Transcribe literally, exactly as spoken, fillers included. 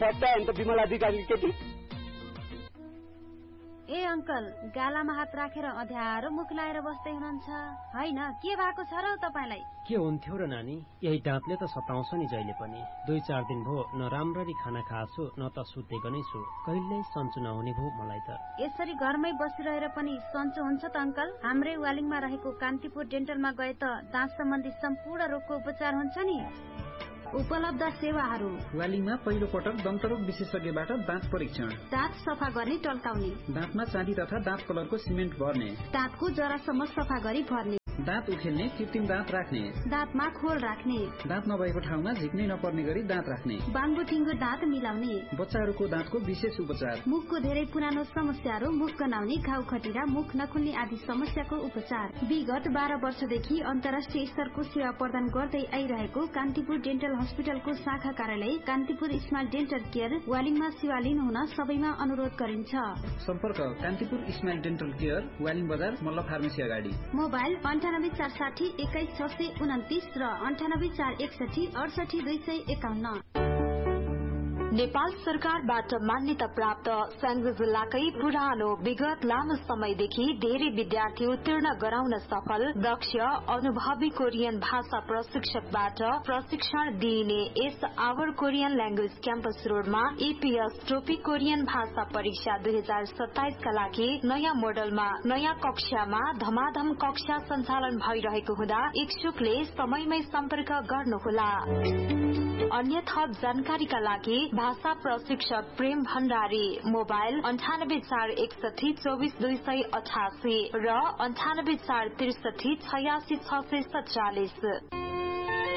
फट्टा अन्त विमला अधिकारी केटी। ए अंकल, गालामा हात राखेर अध्यारो मुख लाएर बस्दै हुनुहुन्छ हैन? के भएको छ र तपाईलाई? के हुन्थ्यो र नानी, यही दाँतले त सताउँछ नि जहिले पनि। दुई चार दिन भो न राम्ररी खाना खाछु न त सुतेको नै छु। कहिल्यै सन्चो नहुने भो मलाई त। यसरी घरमै बसिरहेर पनि सन्चो हुन्छ त अंकल? हाम्रै वालिङमा रहेको कान्तिपुर डेन्टलमा गए त दाँत सम्बन्धी सम्पूर्ण रोगको उपचार हुन्छ नि। उपलब्ध सेवाहरू: वालिङमा पहिलो पटक दन्तरोग विशेषज्ञबाट दाँत परीक्षण, दाँत सफा गर्ने टल्काउने, दाँतमा चाँदी तथा दाँत कलरको सिमेन्ट भर्ने, दाँतको जरासम्म सफा गरी भर्ने, दाँत उखेल्ने कृत्रिम दाँत राख्ने, दाँतमा खोल राख्ने, दाँत नभएको ठाउँमा झिक्नै नपर्ने गरी दाँत राख्ने, बाङ्गो ठिङ्गो दाँत मिलाउने, बच्चाहरूको दाँतको विशेष उपचार, मुखको धेरै पुरानो समस्याहरू, मुख गनाउने, घाउ खटिरा, मुख नखुल्ने आदि समस्याको उपचार। विगत बाह्र वर्षदेखि अन्तर्राष्ट्रिय स्तरको सेवा प्रदान गर्दै आइरहेको कान्तिपुर डेन्टल हस्पिटलको शाखा कार्यालय कान्तिपुर स्माइल डेन्टल केयर वालिङमा सेवा लिनुहुन सबैमा अनुरोध गरिन्छ। सम्पर्क Kantipur smile dental care, Waling बजार, मल्ल फार्मेसी अगाडि। मोबाइल अन्ठानब्बे चार साठी एक्काइस छ सय उन्तिस र अन्ठानब्बे चार एकसठी अडसठी दुई सय एकाउन्न। नेपाल सरकारबाट मान्यता प्राप्त स्याङ्जा जिल्लाकै पुरानो विगत लामो समयदेखि धेरै विद्यार्थी उत्तीर्ण गराउन सफल दक्ष अनुभवी कोरियन भाषा प्रशिक्षकबाट प्रशिक्षण दिइने यस आवर कोरियन ल्याङ्ग्वेज क्याम्पस रोडमा एपीएस टोपी कोरियन भाषा परीक्षा दुई हजार सत्ताइस का लागि नयाँ मोडलमा नयाँ कक्षामा धमाधम कक्षा सञ्चालन भइरहेको हुँदा इच्छुकले समयमै सम्पर्क गर्नुहोला। अन्य थप जानकारीका लागि भाषा प्रशिक्षक प्रेम भण्डारी, मोबाइल अन्ठानब्बे चार एकसठी चौबिस दुई सय अठासी र अन्ठानब्बे चार त्रिसठी छयासी छ सय सत्तालिस।